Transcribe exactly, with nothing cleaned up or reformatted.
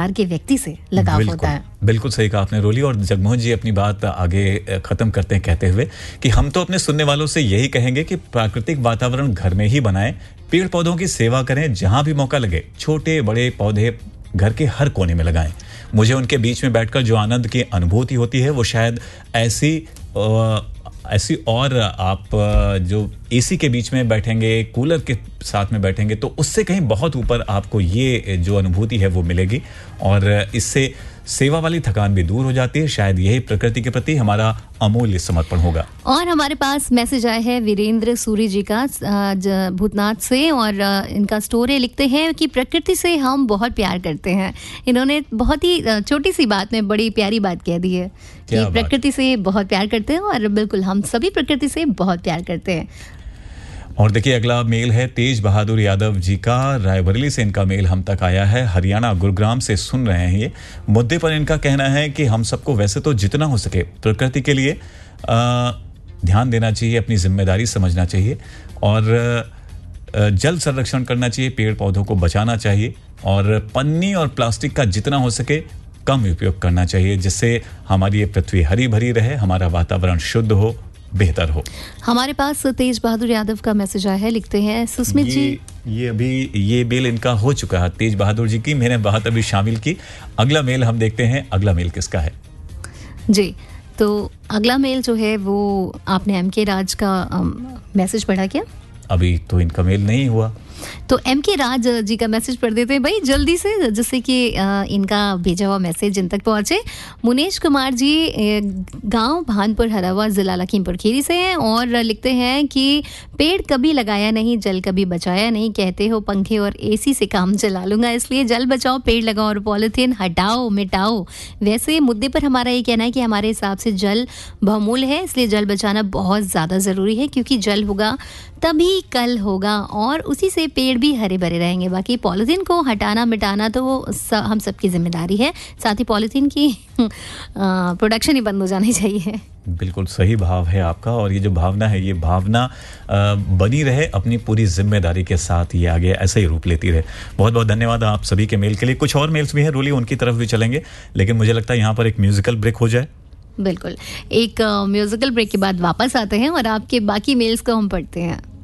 प्रकार के व्यक्ति से लगाव होता है। बिल्कुल सही कहा आपने रोली। और जगमोहन जी अपनी बात आगे खत्म करते हैं कहते हुए कि हम तो अपने सुनने वालों से यही कहेंगे कि प्राकृतिक वातावरण घर में ही बनाएं, पेड़ पौधों की सेवा करें, जहां भी मौका लगे छोटे बड़े पौधे घर के हर कोने में लगाएं। मुझे उनके बीच में बैठकर जो आनंद की अनुभूति होती है वो शायद ऐसी आ, ऐसी और आप जो एसी के बीच में बैठेंगे, कूलर के साथ में बैठेंगे तो उससे कहीं बहुत ऊपर आपको ये जो अनुभूति है वो मिलेगी और इससे सेवा वाली थकान भी दूर हो जाती है। शायद यही प्रकृति के प्रति हमारा अमूल्य समर्पण होगा। और हमारे पास मैसेज आया है वीरेंद्र सूरी जी का भूतनाथ से और इनका स्टोरी लिखते हैं कि प्रकृति से हम बहुत प्यार करते हैं। इन्होंने बहुत ही छोटी सी बात में बड़ी प्यारी बात कह दी है कि प्रकृति से बहुत प्यार करते हैं और बिल्कुल हम सभी प्रकृति से बहुत प्यार करते हैं। और देखिए अगला मेल है तेज बहादुर यादव जी का, रायबरेली से इनका मेल हम तक आया है। हरियाणा गुरुग्राम से सुन रहे हैं। ये मुद्दे पर इनका कहना है कि हम सबको वैसे तो जितना हो सके प्रकृति के लिए आ, ध्यान देना चाहिए, अपनी जिम्मेदारी समझना चाहिए और आ, जल संरक्षण करना चाहिए, पेड़ पौधों को बचाना चाहिए और पन्नी और प्लास्टिक का जितना हो सके कम उपयोग करना चाहिए, जिससे हमारी ये पृथ्वी हरी भरी रहे, हमारा वातावरण शुद्ध हो, बेहतर हो। हमारे पास तेज बहादुर यादव का मैसेज आया है, लिखते हैं सुस्मित जी। ये अभी ये मेल इनका हो चुका है तेज बहादुर जी की, मैंने बात अभी शामिल की। अगला मेल हम देखते हैं, अगला मेल किसका है जी। तो अगला मेल जो है वो आपने एम के राज का मैसेज पढ़ा क्या? अभी तो इनका मेल नहीं हुआ, तो एम के राज जी का मैसेज पढ़ देते हैं भाई जल्दी से, जिससे कि इनका भेजा हुआ मैसेज इन तक पहुंचे। मुनेश कुमार जी गांव भानपुर हरावा जिला लखीमपुर खीरी से हैं और लिखते हैं कि पेड़ कभी लगाया नहीं, जल कभी बचाया नहीं, कहते हो पंखे और एसी से काम चला लूंगा, इसलिए जल बचाओ, पेड़ लगाओ और पॉलिथीन हटाओ मिटाओ। वैसे मुद्दे पर हमारा ये कहना है कि हमारे हिसाब से जल बहुमूल्य है, इसलिए जल बचाना बहुत ज़्यादा ज़रूरी है, क्योंकि जल होगा तभी कल होगा और उसी से पेड़ भी हरे भरे रहेंगे। बाकी पॉलिथीन को हटाना मिटाना तो वो हम सबकी जिम्मेदारी है, साथ ही पॉलिथीन की प्रोडक्शन ही बंद हो जानी चाहिए। बिल्कुल सही भाव है आपका और ये जो भावना है ये भावना आ, बनी रहे, अपनी पूरी जिम्मेदारी के साथ ये आगे ऐसे ही रूप लेती रहे। बहुत बहुत धन्यवाद आप सभी के मेल के लिए। कुछ और मेल्स भी हैं रोली, उनकी तरफ भी चलेंगे, लेकिन मुझे लगता है यहाँ पर एक म्यूजिकल ब्रेक हो जाए। बिल्कुल, एक म्यूजिकल ब्रेक के बाद वापस आते हैं और आपके बाकी मेल्स को हम पढ़ते हैं।